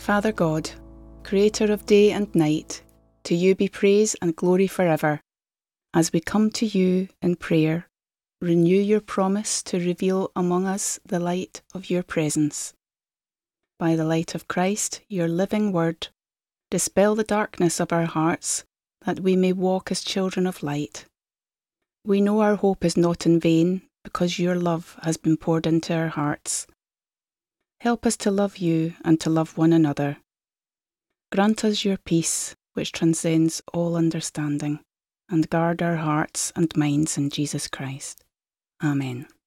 Father God, Creator of day and night, to you be praise and glory forever. As we come to you in prayer, renew your promise to reveal among us the light of your presence. By the light of Christ, your living word, dispel the darkness of our hearts, that we may walk as children of light. We know our hope is not in vain, because your love has been poured into our hearts. Help us to love you and to love one another. Grant us your peace, which transcends all understanding, and guard our hearts and minds in Jesus Christ. Amen.